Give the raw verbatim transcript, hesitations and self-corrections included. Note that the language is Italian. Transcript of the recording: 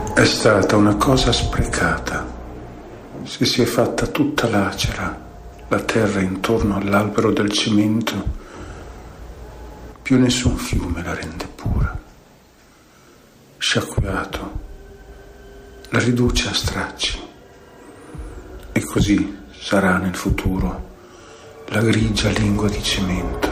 È stata una cosa sprecata. Si si è fatta tutta lacera la terra intorno all'albero del cemento. Più nessun fiume la rende pura. Sciacquato, la riduce a stracci. E così sarà nel futuro la grigia lingua di cemento.